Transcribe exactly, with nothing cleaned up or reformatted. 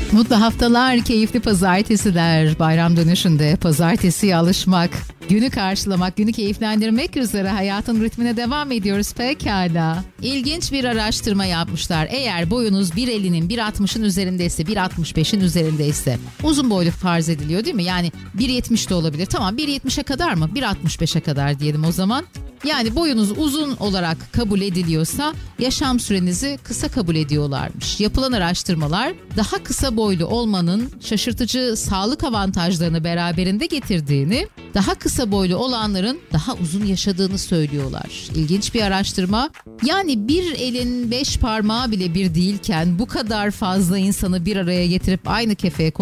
Mutlu haftalar, keyifli pazartesiler. Bayram dönüşünde pazartesiye alışmak, günü karşılamak, günü keyiflendirmek üzere hayatın ritmine devam ediyoruz pekala. İlginç bir araştırma yapmışlar. Eğer boyunuz bir elinin bir altmışın üzerindeyse, bir altmış beşin üzerindeyse uzun boylu farz ediliyor değil mi? Yani bir yetmiş de olabilir. Tamam, bir yetmişe kadar mı? bir altmış beşe kadar diyelim o zaman. Yani boyunuz uzun olarak kabul ediliyorsa yaşam sürenizi kısa kabul ediyorlarmış. Yapılan araştırmalar daha kısa boylu olmanın şaşırtıcı sağlık avantajlarını beraberinde getirdiğini, daha kısa boylu olanların daha uzun yaşadığını söylüyorlar. İlginç bir araştırma. Yani bir elin beş parmağı bile bir değilken bu kadar fazla insanı bir araya getirip aynı kefeye